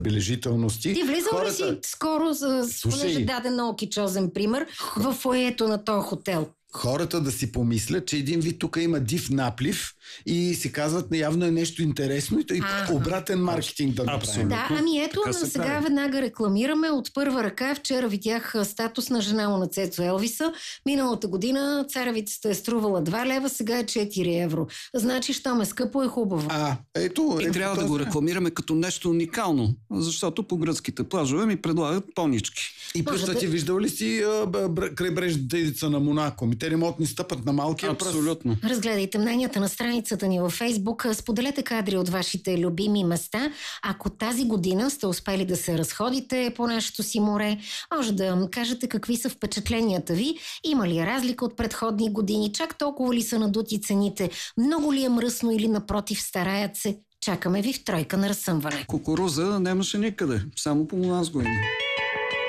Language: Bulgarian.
бележителности. Ти влизал ли си скоро, понеже даде много кичозен пример, в фоето на този хотел? Хората да си помислят, че един вид тук има див наплив и си казват, явно е нещо интересно и обратен маркетинг да направим. Да, ами ето, сега веднага рекламираме от първа ръка. Вчера видях статус на жена му на Цецо Елвиса. Миналата година царевицата е струвала 2 лева, сега е 4 евро. Значи, щом е скъпо, е хубаво. Ето, и трябва да го рекламираме като нещо уникално, защото по гръцките плажове ми предлагат понички. И плюс ти виждал ли си крайбрежната ивица на Монако? Те ремонтни стъпат на малкия пръст. Абсолютно. Разгледайте мненията на страницата ни във Фейсбук. Споделете кадри от вашите любими места. Ако тази година сте успели да се разходите по нашето си море, може да кажете какви са впечатленията ви. Има ли разлика от предходни години? Чак толкова ли са надути цените? Много ли е мръсно или напротив стараят се? Чакаме ви в тройка на разсъмване. Кукуруза нямаше никъде. Само по нас го има.